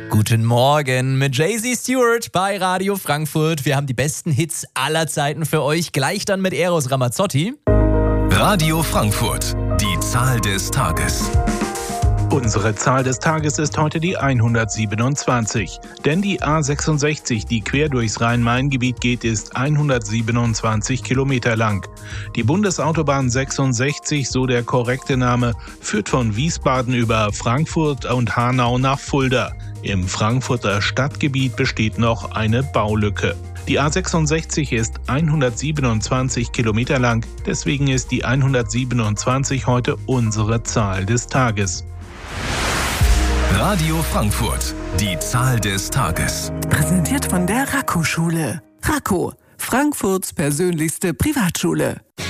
Guten Morgen mit Jay-Z Stewart bei Radio Frankfurt. Wir haben die besten Hits aller Zeiten für euch. Gleich dann mit Eros Ramazzotti. Radio Frankfurt, die Zahl des Tages. Unsere Zahl des Tages ist heute die 127. Denn die A66, die quer durchs Rhein-Main-Gebiet geht, ist 127 Kilometer lang. Die Bundesautobahn 66, so der korrekte Name, führt von Wiesbaden über Frankfurt und Hanau nach Fulda. Im Frankfurter Stadtgebiet besteht noch eine Baulücke. Die A66 ist 127 Kilometer lang, deswegen ist die 127 heute unsere Zahl des Tages. Radio Frankfurt, die Zahl des Tages. Präsentiert von der Raco-Schule. Raco, Frankfurts persönlichste Privatschule.